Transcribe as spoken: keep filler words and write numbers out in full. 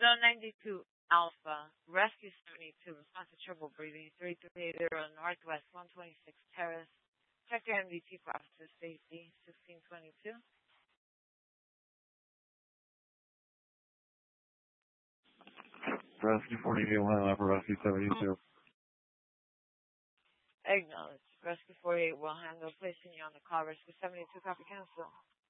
Zone ninety-two Alpha, Rescue seventy-two, response to trouble breathing, three three eight zero Northwest one twenty-six Terrace. Check your M D T for officer safety, sixteen twenty-two. Rescue forty-eight, one Alpha, Rescue seventy-two. Acknowledge. Rescue forty-eight will handle placing you on the call. Rescue seventy-two, copy cancel.